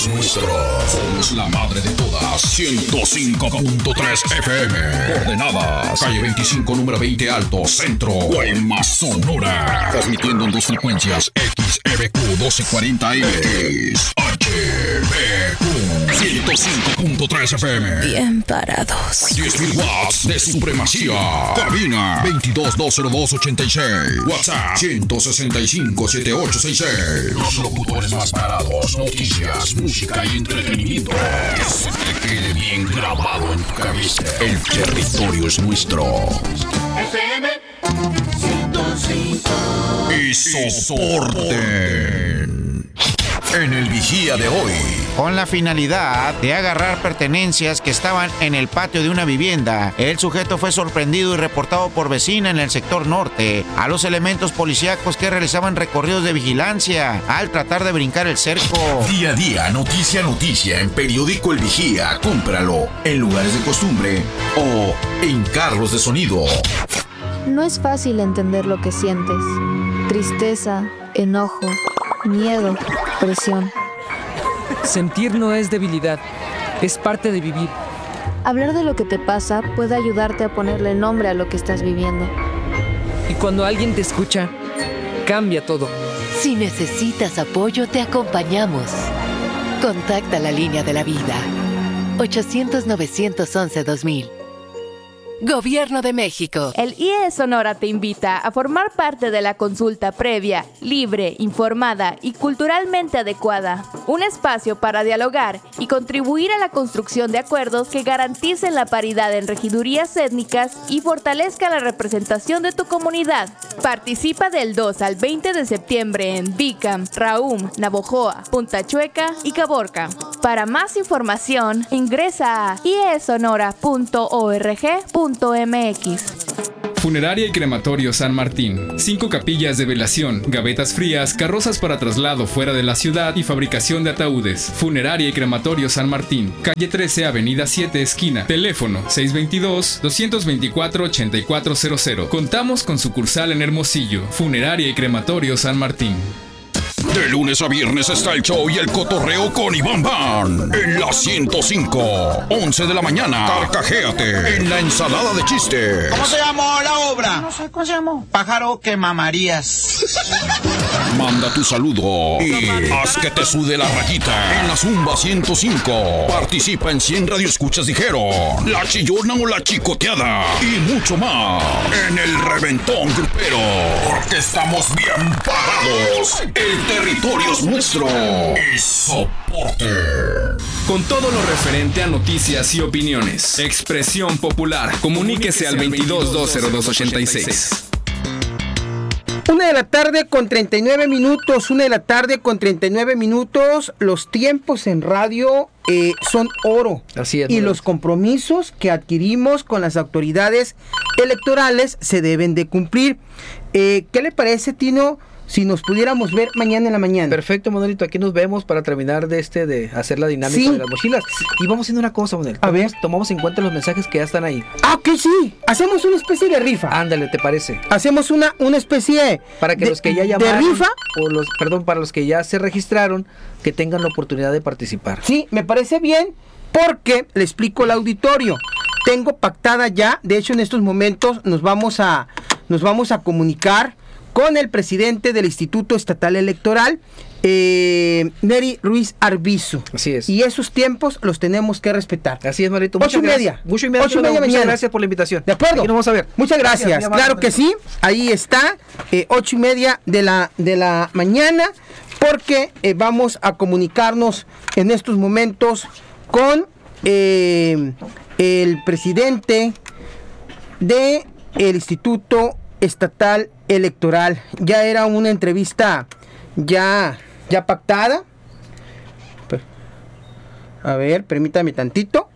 es nuestro. Somos la madre de todas. 105.3 FM. Coordenadas. Calle 25, número 20 Alto, Centro. Guaymas, Sonora. Transmitiendo en dos frecuencias. XEBQ 1240M. HBQ 105.3 FM. Bien parados. 10.000 watts de supremacía. Cabina 22-202-86. WhatsApp 165-7866. Los locutores más parados. Noticias, música y entretenimiento. Que se te quede bien grabado en tu cabeza. El territorio es nuestro. FM 105. Y soporten. En el vigía de hoy. Con la finalidad de agarrar pertenencias que estaban en el patio de una vivienda, el sujeto fue sorprendido y reportado por vecina en el sector norte a los elementos policíacos que realizaban recorridos de vigilancia al tratar de brincar el cerco. Día a día, noticia a noticia, en Periódico El Vigía. Cómpralo en lugares de costumbre o en carros de sonido. No es fácil entender lo que sientes. Tristeza, enojo, miedo, presión. Sentir no es debilidad, es parte de vivir. Hablar de lo que te pasa puede ayudarte a ponerle nombre a lo que estás viviendo. Y cuando alguien te escucha, cambia todo. Si necesitas apoyo, te acompañamos. Contacta la línea de la vida. 800-911-2000. Gobierno de México. El IE Sonora te invita a formar parte de la consulta previa, libre, informada y culturalmente adecuada. Un espacio para dialogar y contribuir a la construcción de acuerdos que garanticen la paridad en regidurías étnicas y fortalezca la representación de tu comunidad. Participa del 2 al 20 de septiembre en Bicam, Raum, Navojoa, Punta Chueca y Caborca. Para más información, ingresa a iesonora.org.mx. Funeraria y Crematorio San Martín. 5 capillas de velación, gavetas frías, carrozas para traslado fuera de la ciudad y fabricación de ataúdes. Funeraria y Crematorio San Martín. Calle 13, Avenida 7, esquina. Teléfono 622-224-8400. Contamos con sucursal en Hermosillo. Funeraria y Crematorio San Martín. De lunes a viernes está el show y el cotorreo con Iván Van en la 105, 11 de la mañana. Carcajéate en la ensalada de chistes. ¿Cómo se llamó la obra? No sé, ¿cómo se llamó? Pájaro que mamarías. Manda tu saludo y haz que te sude la rayita en la Zumba 105. Participa en 100 radioescuchas dijeron, la chillona o la chicoteada y mucho más en el Reventón Grupero. Porque estamos bien parados. El territorio es nuestro. Y soporte. Con todo lo referente a noticias y opiniones. Expresión Popular. Comuníquese al 22-202-86. 1 de la tarde con 39 minutos. 1 de la tarde con 39 minutos. Los tiempos en radio son oro. Así es. Y los compromisos que adquirimos con las autoridades electorales se deben de cumplir. ¿Qué le parece, Tino, si nos pudiéramos ver mañana en la mañana? Perfecto, Manuelito, aquí nos vemos para terminar de hacer la dinámica de las mochilas. Y vamos haciendo una cosa, Manuel. Tomamos en cuenta los mensajes que ya están ahí. Ah, ok, sí. Hacemos una especie de rifa. Ándale, ¿te parece? Hacemos una especie para que los que ya llamaron, de rifa, para los que ya se registraron, que tengan la oportunidad de participar. Sí, me parece bien, porque le explico al auditorio. Tengo pactada ya, de hecho en estos momentos nos vamos a comunicar con el presidente del Instituto Estatal Electoral, Neri Ruiz Arbizu. Así es. Y esos tiempos los tenemos que respetar. Así es, Marito. 8:30. 8:30 mañana. Muchas gracias por la invitación. De acuerdo. Aquí nos vamos a ver. Muchas gracias. Claro que sí. Ahí está, 8:30 de la mañana, porque vamos a comunicarnos en estos momentos con el presidente del Instituto Estatal Electoral. Ya era una entrevista ya pactada. A ver, permítame tantito.